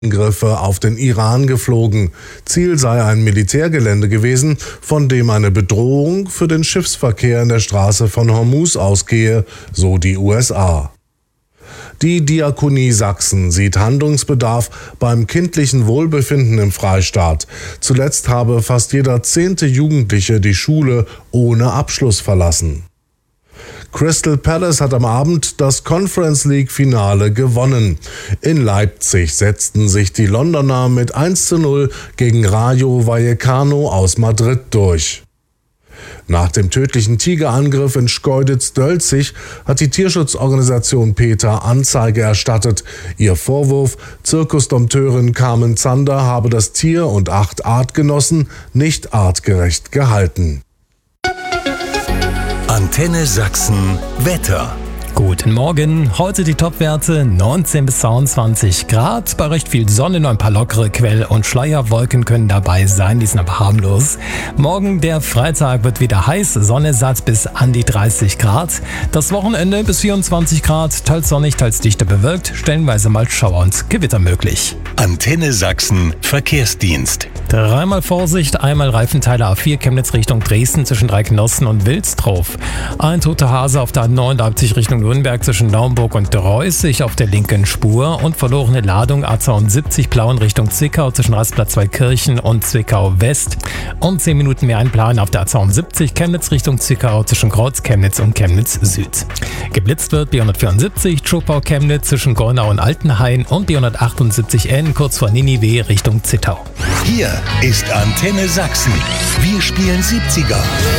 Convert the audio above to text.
Angriffe auf den Iran geflogen. Ziel sei ein Militärgelände gewesen, von dem eine Bedrohung für den Schiffsverkehr in der Straße von Hormuz ausgehe, so die USA. Die Diakonie Sachsen sieht Handlungsbedarf beim kindlichen Wohlbefinden im Freistaat. Zuletzt habe fast jeder 10. Jugendliche die Schule ohne Abschluss verlassen. Crystal Palace hat am Abend das Conference League Finale gewonnen. In Leipzig setzten sich die Londoner mit 1:0 gegen Rayo Vallecano aus Madrid durch. Nach dem tödlichen Tigerangriff in Schkeuditz-Dölzig hat die Tierschutzorganisation PETA Anzeige erstattet. Ihr Vorwurf: Zirkusdompteurin Carmen Zander habe das Tier und 8 Artgenossen nicht artgerecht gehalten. Antenne Sachsen Wetter. Guten Morgen, heute die Topwerte 19 bis 22 Grad, bei recht viel Sonne, nur ein paar lockere Quell- und Schleierwolken können dabei sein, die sind aber harmlos. Morgen, der Freitag, wird wieder heiß, Sonne satt bis an die 30 Grad. Das Wochenende bis 24 Grad, teils sonnig, teils dichter bewölkt, stellenweise mal Schauer und Gewitter möglich. Antenne Sachsen Verkehrsdienst. Dreimal Vorsicht, einmal Reifenteile A4 Chemnitz Richtung Dresden zwischen Dreiknossen und Wilsdorf. Ein toter Hase auf der A9 Leipzig Richtung Nürnberg zwischen Naumburg und Reußig auf der linken Spur und verlorene Ladung A72 Plauen Richtung Zwickau zwischen Rastplatz Waldkirchen und Zwickau West. Und 10 Minuten mehr einplanen auf der A72 Chemnitz Richtung Zwickau zwischen Kreuz Chemnitz und Chemnitz Süd. Geblitzt wird B174 Zschopau Chemnitz zwischen Gornau und Altenhain und B178N kurz vor Ninive Richtung Zittau. Hier ist Antenne Sachsen. Wir spielen 70er.